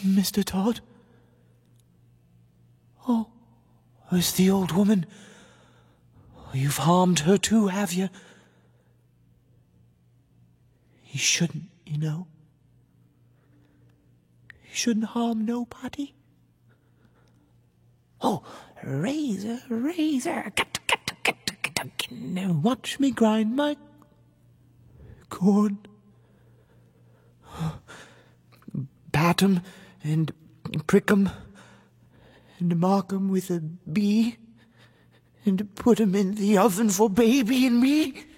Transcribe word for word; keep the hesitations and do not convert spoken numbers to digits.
Mister Todd? Oh, it's the old woman. You've harmed her too, have you? You shouldn't, you know. You shouldn't harm nobody. Oh, razor, razor, cut, cut, cut, cut, cut. Now watch me grind my corn. Pat 'em and prick 'em and mark 'em with a bee and put 'em in the oven for baby and me.